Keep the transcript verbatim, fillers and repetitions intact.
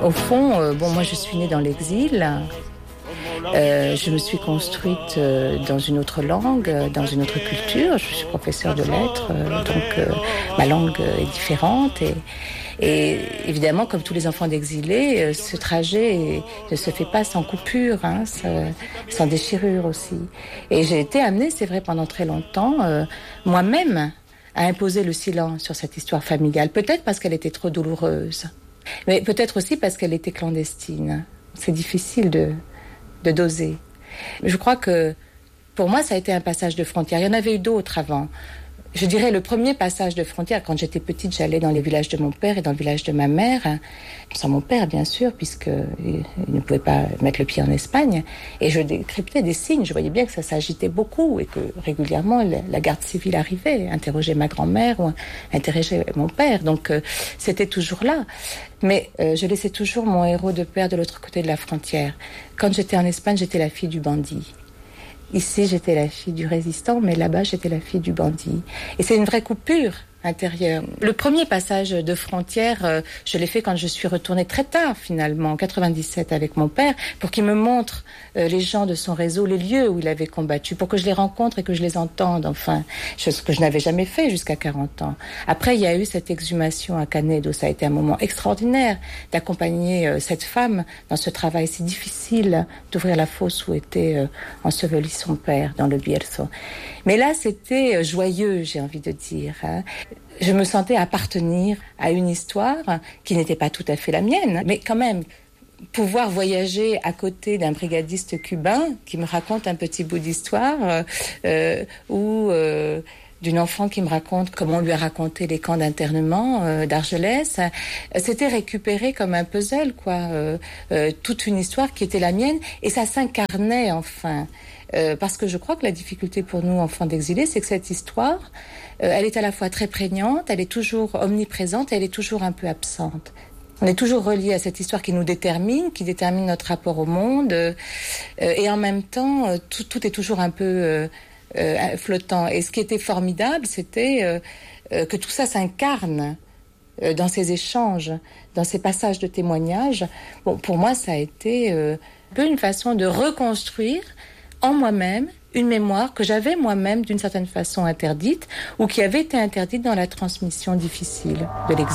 Au fond, euh, bon, moi je suis née dans l'exil. Euh, je me suis construite euh, dans une autre langue, euh, dans une autre culture. Je suis professeure de lettres, euh, donc euh, ma langue est différente. Et, et évidemment, comme tous les enfants d'exilés, euh, ce trajet ne se fait pas sans coupure, hein, sans, sans déchirure aussi. Et j'ai été amenée, c'est vrai, pendant très longtemps, euh, moi-même, à imposer le silence sur cette histoire familiale. Peut-être parce qu'elle était trop douloureuse, mais peut-être aussi parce qu'elle était clandestine. C'est difficile de... de doser. Je crois que pour moi, ça a été un passage de frontière. Il y en avait eu d'autres avant. Je dirais le premier passage de frontière, quand j'étais petite, j'allais dans les villages de mon père et dans le village de ma mère, sans mon père bien sûr, puisqu'il ne pouvait pas mettre le pied en Espagne, et je décryptais des signes, je voyais bien que ça s'agitait beaucoup et que régulièrement la garde civile arrivait, interrogeait ma grand-mère ou interrogeait mon père, donc euh, c'était toujours là. Mais euh, je laissais toujours mon héros de père de l'autre côté de la frontière. Quand j'étais en Espagne, j'étais la fille du bandit. Ici, j'étais la fille du résistant, mais là-bas, j'étais la fille du bandit. Et c'est une vraie coupure intérieure. Le premier passage de frontière, euh, je l'ai fait quand je suis retournée très tard, finalement, en quatre-vingt-dix-sept avec mon père, pour qu'il me montre euh, les gens de son réseau, les lieux où il avait combattu, pour que je les rencontre et que je les entende, enfin, chose que je n'avais jamais fait jusqu'à quarante ans. Après, il y a eu cette exhumation à Canedo. Ça a été un moment extraordinaire d'accompagner euh, cette femme dans ce travail si difficile d'ouvrir la fosse où était euh, enseveli son père, dans le Bierzo. Mais là, c'était joyeux, j'ai envie de dire, hein. Je me sentais appartenir à une histoire qui n'était pas tout à fait la mienne, mais quand même, pouvoir voyager à côté d'un brigadiste cubain qui me raconte un petit bout d'histoire, euh, ou euh, d'une enfant qui me raconte comment on lui a raconté les camps d'internement euh, d'Argelès, c'était récupéré comme un puzzle, quoi, euh, euh, toute une histoire qui était la mienne, et ça s'incarnait enfin. Euh, parce que je crois que la difficulté pour nous, enfants d'exilés, c'est que cette histoire, euh, elle est à la fois très prégnante, elle est toujours omniprésente, et elle est toujours un peu absente. On est toujours relié à cette histoire qui nous détermine, qui détermine notre rapport au monde, euh, et en même temps, euh, tout, tout est toujours un peu euh, euh, flottant. Et ce qui était formidable, c'était euh, euh, que tout ça s'incarne euh, dans ces échanges, dans ces passages de témoignages. Bon, pour moi, ça a été euh, un peu une façon de reconstruire en moi-même une mémoire que j'avais moi-même d'une certaine façon interdite, ou qui avait été interdite dans la transmission difficile de l'exil.